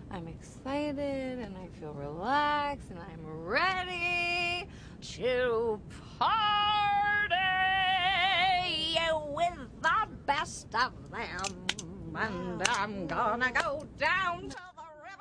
I'm excited and I feel relaxed and I'm ready to party with the best of them. And I'm gonna go down to